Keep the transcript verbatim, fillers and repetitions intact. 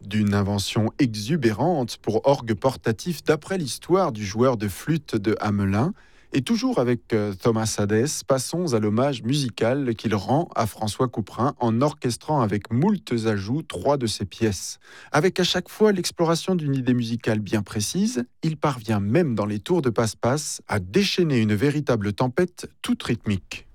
D'une invention exubérante pour orgue portatif d'après l'histoire du joueur de flûte de Hamelin. Et toujours avec euh, Thomas Hadès, passons à l'hommage musical qu'il rend à François Couperin en orchestrant avec moultes ajouts trois de ses pièces. Avec à chaque fois l'exploration d'une idée musicale bien précise, il parvient même dans les tours de passe-passe à déchaîner une véritable tempête toute rythmique.